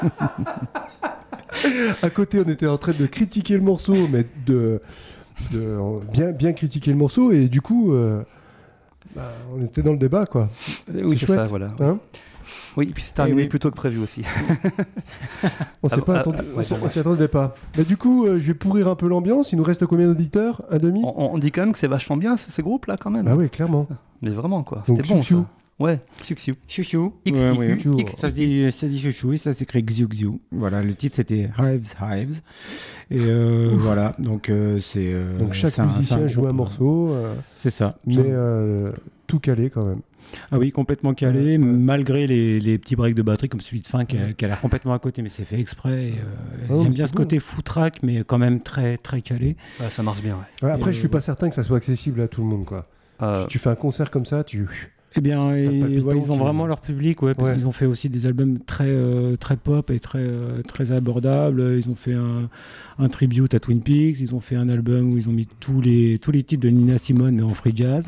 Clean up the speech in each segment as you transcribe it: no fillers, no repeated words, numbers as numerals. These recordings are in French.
À côté, on était en train de critiquer le morceau, mais bien critiquer le morceau, et du coup, on était dans le débat, quoi. Oui, c'est chouette, ça, voilà. hein. Oui, et puis c'est arrivé plus tôt que prévu aussi. On s'y attendait pas. Mais du coup, je vais pourrir un peu l'ambiance. Il nous reste combien d'auditeurs? Un demi? On dit quand même que c'est vachement bien, ces groupes-là, quand même. Ah oui, clairement. Mais vraiment, quoi. Donc, C'était bon, Xiu-Xiu. ça. Ouais, Xiu-Xiu. Chouchou. X, Ouais, X, ouais. X. Ça se dit chouchou et ça s'écrit Xiu Xiu. Voilà, le titre c'était Hives. Et voilà, donc c'est. Donc chaque c'est musicien joue un morceau. C'est ça. Mais tout calé quand même. Ah oui, complètement calé, malgré les petits breaks de batterie comme celui de fin qui a l'air complètement à côté, mais c'est fait exprès. J'aime bien ce côté foutraque, mais quand même très, très calé. Ouais, ça marche bien, ouais. Ouais, après, je suis pas certain que ça soit accessible à tout le monde, quoi. Tu fais un concert comme ça, Eh bien, ils ont vraiment leur public, parce qu'ils ont fait aussi des albums très, très pop et très, très abordables. Ils ont fait un tribute à Twin Peaks. Ils ont fait un album où ils ont mis tous les titres de Nina Simone, mais en free jazz.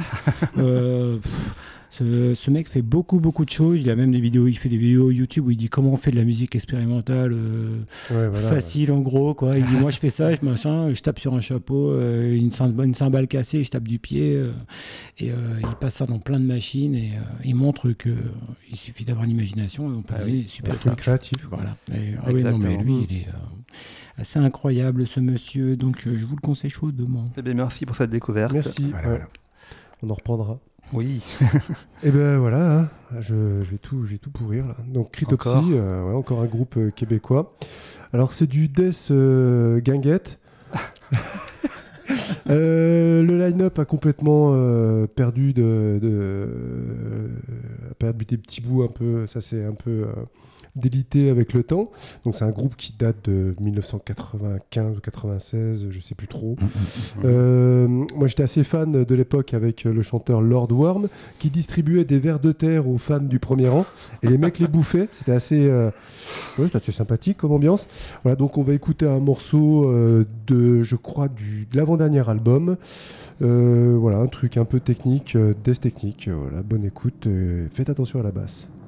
Ce mec fait beaucoup de choses. Il a même il fait des vidéos YouTube où il dit comment on fait de la musique expérimentale facile en gros, quoi. Il dit moi je fais ça, je tape sur un chapeau, une cymbale cassée, je tape du pied et il passe ça dans plein de machines et il montre que il suffit d'avoir l'imagination et on peut aller super créatif. Voilà. Non mais lui il est assez incroyable ce monsieur, donc je vous le conseille chaudement. Eh bien merci pour cette découverte. Merci. Voilà. On en reprendra. Oui. Et ben voilà, hein. Je vais tout pourrir là. Donc Cryptopsy, encore un groupe québécois. Alors c'est du death guinguette. Le line-up a complètement perdu perdu des petits bouts un peu. Ça c'est un peu délité avec le temps. Donc c'est un groupe qui date de 1995 ou 96, je sais plus trop. Moi j'étais assez fan de l'époque avec le chanteur Lord Worm qui distribuait des vers de terre aux fans du premier rang et les mecs les bouffaient. C'était assez sympathique comme ambiance. Voilà, donc on va écouter un morceau de l'avant-dernier album. Voilà, un truc un peu technique, death technique. Voilà, bonne écoute. Faites attention à la basse.